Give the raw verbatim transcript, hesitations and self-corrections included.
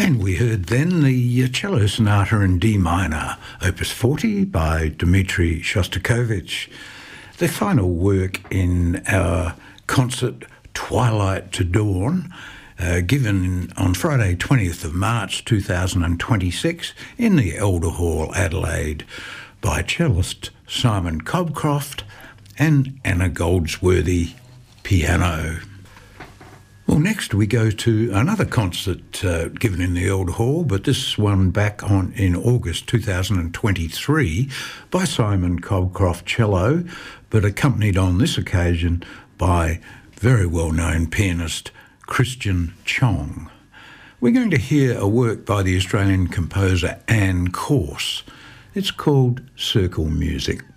And we heard then the Cello Sonata in D minor, Opus forty by Dmitri Shostakovich, the final work in our concert Twilight to Dawn, uh, given on Friday twentieth of March two thousand twenty-six in the Elder Hall, Adelaide, by cellist Simon Cobcroft and Anna Goldsworthy, piano. Well, next we go to another concert uh, given in the Elder Hall, but this one back on in August two thousand twenty-three by Simon Cobcroft cello, but accompanied on this occasion by very well-known pianist Christian Chong. We're going to hear a work by the Australian composer Anne Corse. It's called Circle Music.